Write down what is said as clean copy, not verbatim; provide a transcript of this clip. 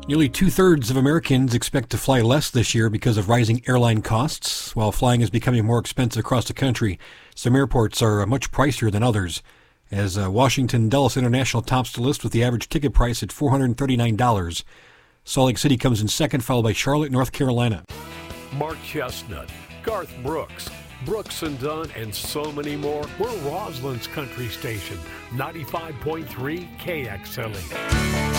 Nearly two-thirds of Americans expect to fly less this year because of rising airline costs. While flying is becoming more expensive across the country, some airports are much pricier than others. As Washington Dulles International tops the list with the average ticket price at $439. Salt Lake City comes in second, followed by Charlotte, North Carolina. Mark Chestnut, Garth Brooks, Brooks and Dunn, and so many more. We're Roslyn's country station, 95.3 KXLE.